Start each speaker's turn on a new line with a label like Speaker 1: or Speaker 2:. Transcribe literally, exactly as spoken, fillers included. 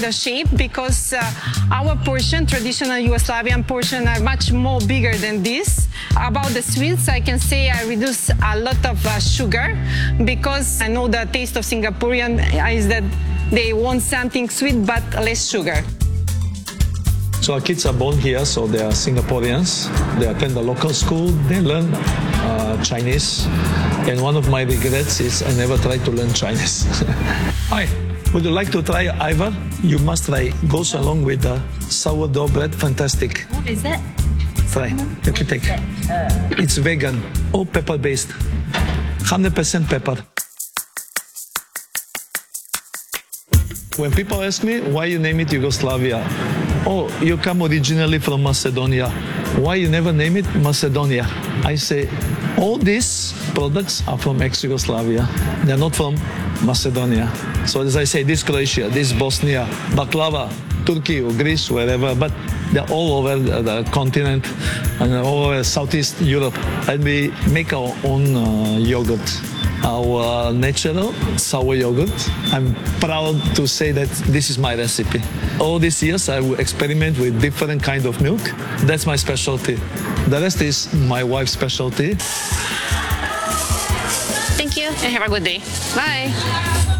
Speaker 1: The shape, because uh, our portion, traditional Yugoslavian portion, are much more bigger than this. About the sweets, I can say I reduce a lot of uh, sugar, because I know the taste of Singaporean is that they want something sweet but less sugar.
Speaker 2: So our kids are born here, so they are Singaporeans. They attend the local school, they learn uh, Chinese. And one of my regrets is I never tried to learn Chinese. Hi, would you like to try Ivar? You must try. Goes along with the sourdough bread, fantastic.
Speaker 3: What is that?
Speaker 2: Try, let me take. It's vegan, all pepper based, one hundred percent pepper. When people ask me why you name it Yugoslavia, oh, you come originally from Macedonia. Why you never name it Macedonia? I say, all these products are from ex-Yugoslavia. They're not from Macedonia. So as I say, this Croatia, this Bosnia, baklava, Turkey or Greece, wherever, but they're all over the, the continent and all over Southeast Europe. And we make our own uh, yogurt. Our natural sour yogurt. I'm proud to say that this is my recipe. All these years I will experiment with different kind of milk. That's my specialty. The rest is my wife's specialty.
Speaker 3: Thank you and have a good day. Bye.